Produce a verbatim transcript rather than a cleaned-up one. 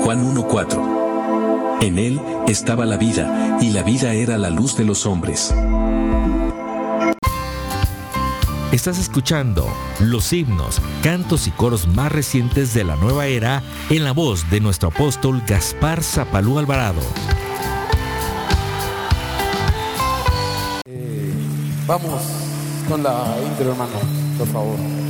Juan uno cuatro. En él estaba la vida, y la vida era la luz de los hombres. Estás escuchando los himnos, cantos y coros más recientes de la nueva era en la voz de nuestro apóstol Gaspar Zapalú Alvarado. Eh, vamos con la intro, hermano, por favor.